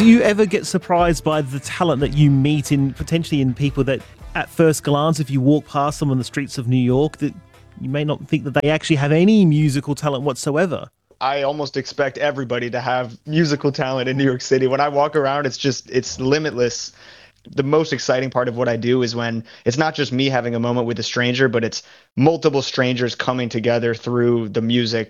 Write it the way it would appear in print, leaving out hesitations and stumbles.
Do you ever get surprised by the talent that you meet in potentially in people that at first glance, if you walk past them on the streets of New York, that you may not think that they actually have any musical talent whatsoever? I almost expect everybody to have musical talent in New York City. When I walk around, it's limitless. The most exciting part of what I do is when it's not just me having a moment with a stranger, but it's multiple strangers coming together through the music